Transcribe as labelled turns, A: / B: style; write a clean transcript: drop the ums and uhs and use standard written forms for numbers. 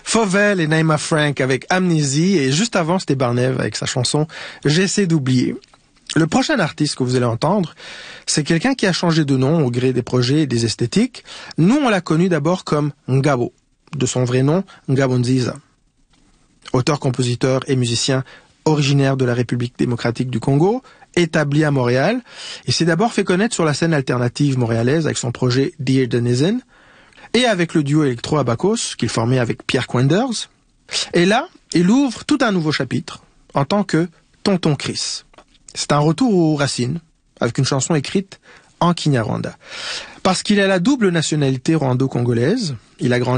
A: Fauvel et Naima Frank avec Amnésie, et juste avant c'était Barnev avec sa chanson J'essaie d'oublier. Le prochain artiste que vous allez entendre, c'est quelqu'un qui a changé de nom au gré des projets et des esthétiques. Nous, on l'a connu d'abord comme Ngabo, de son vrai nom Ngabo Nziza. Auteur, compositeur et musicien originaire de la République démocratique du Congo, établi à Montréal. Il s'est d'abord fait connaître sur la scène alternative montréalaise avec son projet Dear Denizen et avec le duo électro-abacos qu'il formait avec Pierre Quenders. Et là, il ouvre tout un nouveau chapitre en tant que Tonton Chris. C'est un retour aux racines avec une chanson écrite en Kinyarwanda. Parce qu'il a la double nationalité rwando-congolaise, il a grandi